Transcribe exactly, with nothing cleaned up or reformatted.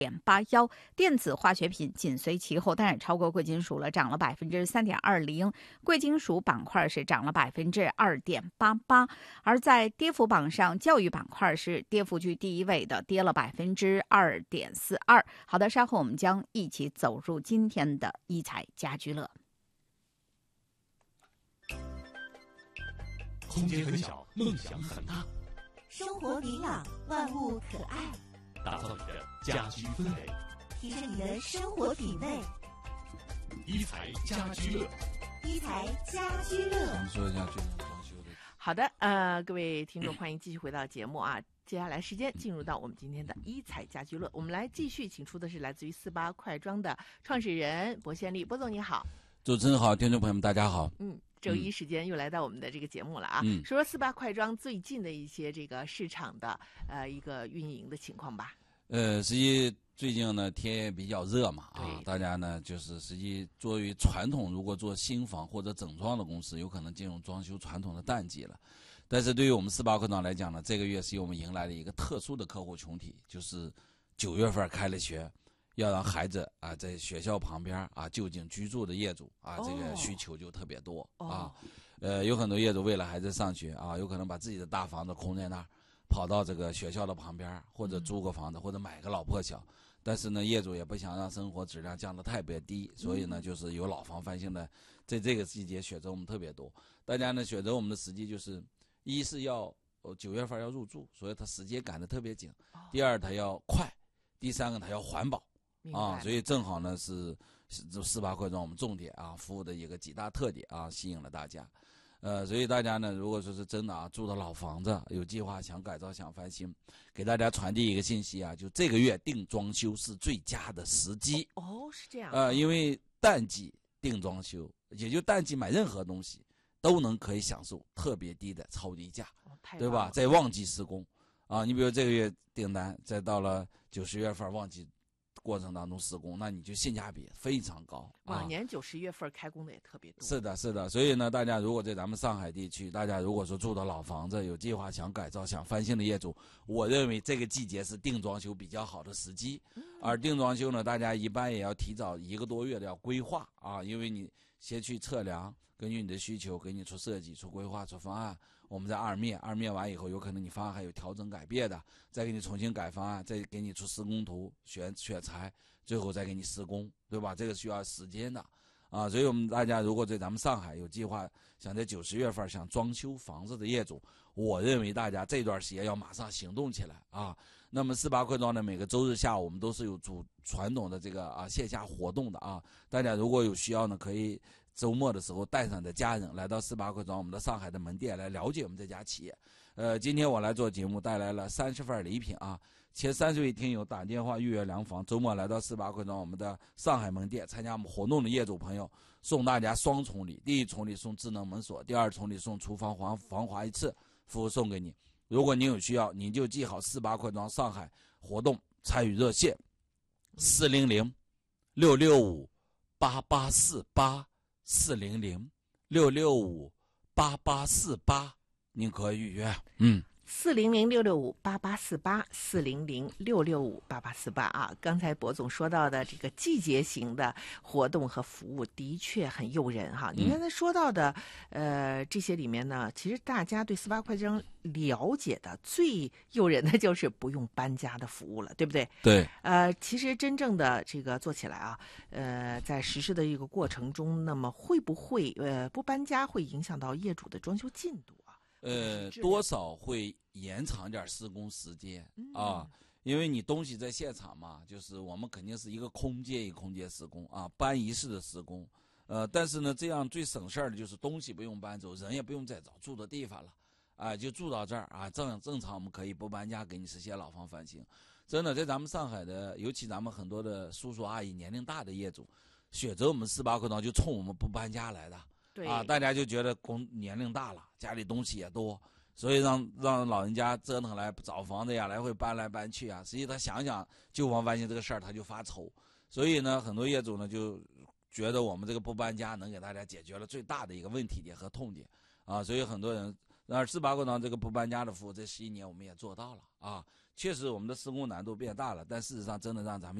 点八幺，电子化学品紧随其后，但是超过贵金属了，涨了百分之三点二零。贵金属板块是涨了百分之二点八八，而在跌幅榜上，教育板块是跌幅居第一位的，跌了百分之二点四二。好的，稍后我们将一起走入今天的一彩家居乐。 空间很小，梦想很大， 生活明朗，万物可爱。 打造你的家居氛围， 提升你的生活品味。 一彩家居乐， 一彩家居乐。 我们说一下最近装修的。 好的，呃，各位听众，欢迎继续回到节目啊。接下来时间进入到我们今天的一彩家居乐，我们来继续请出的是来自于四八快装的创始人薄先利，薄总你好。 主持人好，听众朋友们大家好。 嗯。周一时间又来到我们的这个节目了啊， 嗯、 说说四八快装最近的一些这个市场的呃一个运营的情况吧。 呃，实际最近呢天也比较热嘛啊，大家呢就是实际作为传统，如果做新房或者整装的公司，有可能进入装修传统的淡季了。但是对于我们四八快装来讲呢，这个月是我们迎来了一个特殊的客户群体，就是九月份开了学。要让孩子啊在学校旁边啊就近居住的业主啊，这个需求就特别多啊。呃，有很多业主为了孩子上学啊，有可能把自己的大房子空在那儿，跑到这个学校的旁边，或者租个房子，或者买个老破小。但是呢，业主也不想让生活质量降得特别低，所以呢，就是有老房翻新的，在这个季节选择我们特别多。大家呢选择我们的时机就是，一是要九月份要入住，所以他时间赶得特别紧；第二，他要快；第三个，他要环保。啊，所以正好呢是四八快装我们重点啊服务的一个几大特点啊，吸引了大家。呃，所以大家呢，如果说是真的啊住的老房子，有计划想改造想翻新，给大家传递一个信息啊，就这个月定装修是最佳的时机。 哦，是这样。 呃，因为淡季定装修，也就淡季买任何东西都能可以享受特别低的超低价， 哦、 对吧？在旺季施工啊，你比如这个月订单，再到了九十月份旺季过程当中施工，那你就性价比非常高。 往年九十月份开工的也特别多。 是的，是的。所以呢，大家如果在咱们上海地区，大家如果说住的老房子，有计划想改造、想翻新的业主，我认为这个季节是定装修比较好的时机。嗯、而定装修呢，大家一般也要提早一个多月的要规划啊，因为你先去测量，根据你的需求给你出设计、出规划、出方案。我们在二面，二面完以后，有可能你方案还有调整改变的，再给你重新改方案，再给你出施工图、选选材，最后再给你施工，对吧？这个需要时间的啊。所以我们大家如果在咱们上海有计划想在九十月份想装修房子的业主，我认为大家这段时间要马上行动起来啊。那么四八快装的每个周日下午我们都是有主传统的这个啊线下活动的啊，大家如果有需要呢，可以周末的时候带上你的家人来到四八快装我们的上海的门店来了解我们这家企业。呃，今天我来做节目带来了三十份礼品啊，前三十位听友打电话预约量房，周末来到四八快装我们的上海门店参加我们活动的业主朋友，送大家双重礼，第一重礼送智能门锁，第二重礼送厨房防防滑一次，服务送给你。如果您有需要，您就记好四八快装上海活动参与热线四零零六六五八八四八四零零六六五八八四八，您可以预约。嗯。 四零零六六五八八四八，四零零六六五八八四八啊！刚才博总说到的这个季节型的活动和服务的确很诱人哈。您刚才说到的，呃，这些里面呢，其实大家对四八快装了解的最诱人的就是不用搬家的服务了，对不对？ 对。 呃，其实真正的这个做起来啊，呃，在实施的一个过程中，那么会不会呃不搬家会影响到业主的装修进度啊？ 呃，多少会延长点施工时间、嗯、啊，因为你东西在现场嘛，就是我们肯定是一个空间一个空间施工啊，搬移式的施工，呃，但是呢，这样最省事儿的就是东西不用搬走，人也不用再找住的地方了，啊，就住到这儿啊，正正常我们可以不搬家给你实现老房翻新。真的，在咱们上海的，尤其咱们很多的叔叔阿姨年龄大的业主，选择我们四八快装就冲我们不搬家来的。 对啊，大家就觉得工年龄大了，家里东西也多，所以让让老人家折腾来找房子呀，来回搬来搬去啊。实际他想想旧房翻新这个事儿，他就发愁。所以呢，很多业主呢就觉得我们这个不搬家能给大家解决了最大的一个问题点和痛点啊。所以很多人，而四八快装这个不搬家的服务，这十一年我们也做到了啊。 确实我们的施工难度变大了，但事实上真的让咱们